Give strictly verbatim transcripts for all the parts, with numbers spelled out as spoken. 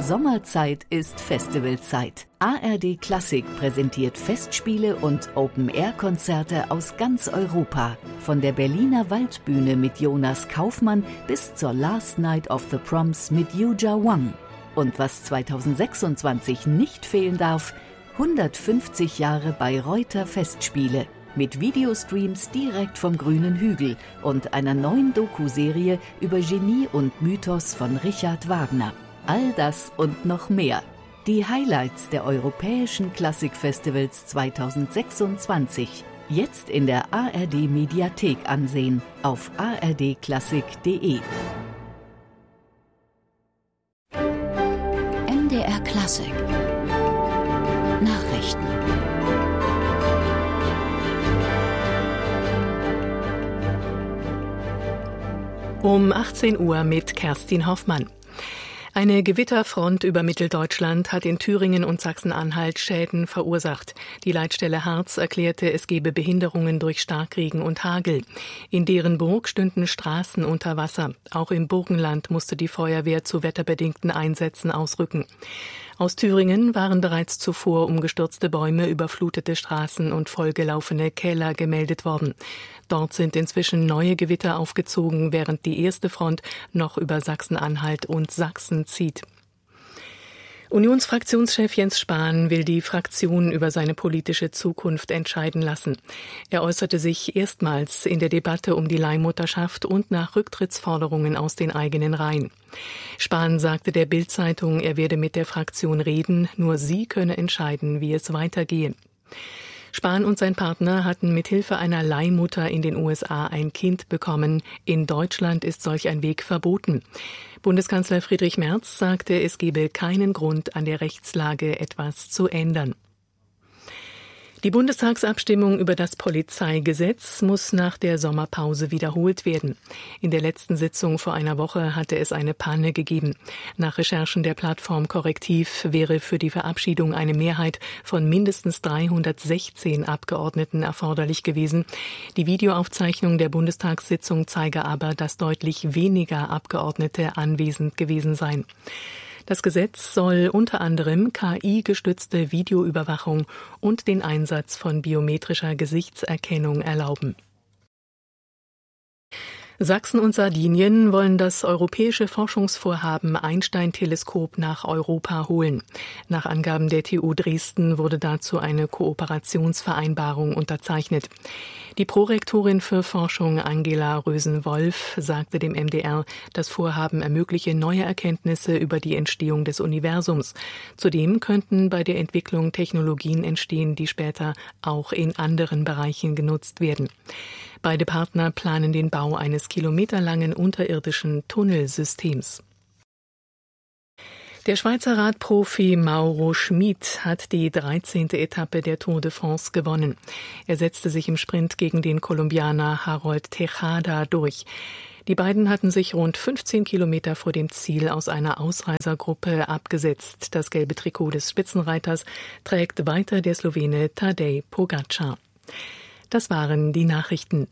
Sommerzeit ist Festivalzeit. A R D Klassik präsentiert Festspiele und Open-Air-Konzerte aus ganz Europa. Von der Berliner Waldbühne mit Jonas Kaufmann bis zur Last Night of the Proms mit Yuja Wang. Und was zweitausendsechsundzwanzig nicht fehlen darf, hundertfünfzig Jahre Bayreuther Festspiele. Mit Videostreams direkt vom grünen Hügel und einer neuen Doku-Serie über Genie und Mythos von Richard Wagner. All das und noch mehr. Die Highlights der europäischen Klassikfestivals zweitausendsechsundzwanzig. Jetzt in der A R D Mediathek ansehen auf a r d klassik punkt d e. M D R Klassik Nachrichten. Um achtzehn Uhr mit Kerstin Hoffmann. Eine Gewitterfront über Mitteldeutschland hat in Thüringen und Sachsen-Anhalt Schäden verursacht. Die Leitstelle Harz erklärte, es gebe Behinderungen durch Starkregen und Hagel. In Derenburg stünden Straßen unter Wasser. Auch im Burgenland musste die Feuerwehr zu wetterbedingten Einsätzen ausrücken. Aus Thüringen waren bereits zuvor umgestürzte Bäume, überflutete Straßen und vollgelaufene Keller gemeldet worden. Dort sind inzwischen neue Gewitter aufgezogen, während die erste Front noch über Sachsen-Anhalt und Sachsen zieht. Unionsfraktionschef Jens Spahn will die Fraktion über seine politische Zukunft entscheiden lassen. Er äußerte sich erstmals in der Debatte um die Leihmutterschaft und nach Rücktrittsforderungen aus den eigenen Reihen. Spahn sagte der Bild-Zeitung, er werde mit der Fraktion reden, nur sie könne entscheiden, wie es weitergehe. Spahn und sein Partner hatten mit Hilfe einer Leihmutter in den U S A ein Kind bekommen. In Deutschland ist solch ein Weg verboten. Bundeskanzler Friedrich Merz sagte, es gebe keinen Grund, an der Rechtslage etwas zu ändern. Die Bundestagsabstimmung über das Polizeigesetz muss nach der Sommerpause wiederholt werden. In der letzten Sitzung vor einer Woche hatte es eine Panne gegeben. Nach Recherchen der Plattform Korrektiv wäre für die Verabschiedung eine Mehrheit von mindestens dreihundertsechzehn Abgeordneten erforderlich gewesen. Die Videoaufzeichnung der Bundestagssitzung zeige aber, dass deutlich weniger Abgeordnete anwesend gewesen seien. Das Gesetz soll unter anderem K I-gestützte Videoüberwachung und den Einsatz von biometrischer Gesichtserkennung erlauben. Sachsen und Sardinien wollen das europäische Forschungsvorhaben Einstein-Teleskop nach Europa holen. Nach Angaben der T U Dresden wurde dazu eine Kooperationsvereinbarung unterzeichnet. Die Prorektorin für Forschung Angela Rösen-Wolf sagte dem M D R, das Vorhaben ermögliche neue Erkenntnisse über die Entstehung des Universums. Zudem könnten bei der Entwicklung Technologien entstehen, die später auch in anderen Bereichen genutzt werden. Beide Partner planen den Bau eines kilometerlangen unterirdischen Tunnelsystems. Der Schweizer Radprofi Mauro Schmid hat die dreizehnte Etappe der Tour de France gewonnen. Er setzte sich im Sprint gegen den Kolumbianer Harold Tejada durch. Die beiden hatten sich rund fünfzehn Kilometer vor dem Ziel aus einer Ausreisergruppe abgesetzt. Das gelbe Trikot des Spitzenreiters trägt weiter der Slowene Tadej Pogačar. Das waren die Nachrichten.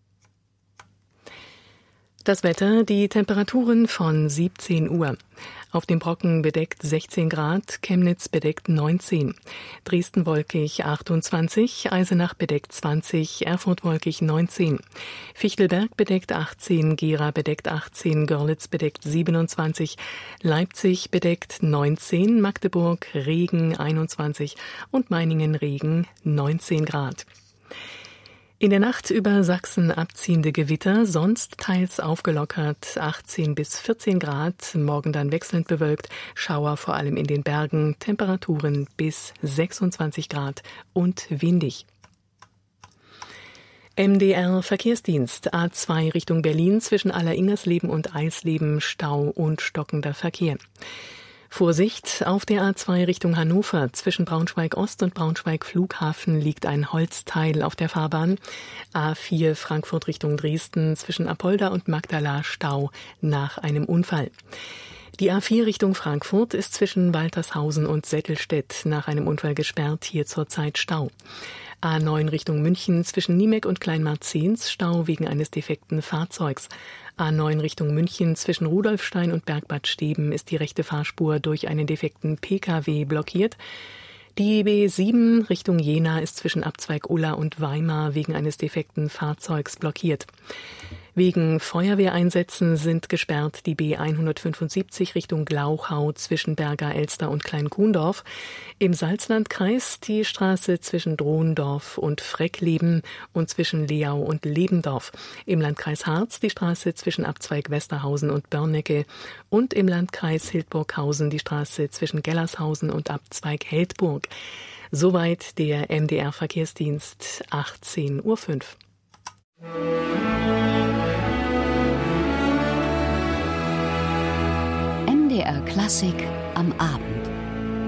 Das Wetter, die Temperaturen von siebzehn Uhr. Auf dem Brocken bedeckt sechzehn Grad, Chemnitz bedeckt neunzehn, Dresden wolkig achtundzwanzig, Eisenach bedeckt zwanzig, Erfurt wolkig neunzehn, Fichtelberg bedeckt achtzehn, Gera bedeckt achtzehn, Görlitz bedeckt siebenundzwanzig, Leipzig bedeckt neunzehn, Magdeburg Regen einundzwanzig und Meiningen Regen neunzehn Grad. In der Nacht über Sachsen abziehende Gewitter, sonst teils aufgelockert, achtzehn bis vierzehn Grad, morgen dann wechselnd bewölkt, Schauer vor allem in den Bergen, Temperaturen bis sechsundzwanzig Grad und windig. M D R Verkehrsdienst, A zwei Richtung Berlin zwischen Alleringersleben und Eisleben, Stau und stockender Verkehr. Vorsicht, auf der A zwei Richtung Hannover zwischen Braunschweig-Ost und Braunschweig-Flughafen liegt ein Holzteil auf der Fahrbahn. A vier Frankfurt Richtung Dresden zwischen Apolda und Magdala Stau nach einem Unfall. Die A vier Richtung Frankfurt ist zwischen Waltershausen und Settelstedt nach einem Unfall gesperrt, hier zurzeit Stau. A neun Richtung München zwischen Niemek und Kleinmarzens Stau wegen eines defekten Fahrzeugs. A neun Richtung München zwischen Rudolfstein und Bergbad Steben ist die rechte Fahrspur durch einen defekten P K W blockiert. Die B sieben Richtung Jena ist zwischen Abzweig Ulla und Weimar wegen eines defekten Fahrzeugs blockiert. Wegen Feuerwehreinsätzen sind gesperrt die B hundertfünfundsiebzig Richtung Glauchau zwischen Berger Elster und Kleinkuhndorf. Im Salzlandkreis die Straße zwischen Drohendorf und Freckleben und zwischen Leau und Lebendorf. Im Landkreis Harz die Straße zwischen Abzweig Westerhausen und Börnecke. Und im Landkreis Hildburghausen die Straße zwischen Gellershausen und Abzweig Heldburg. Soweit der M D R-Verkehrsdienst, achtzehn Uhr fünf. M D R Klassik am Abend.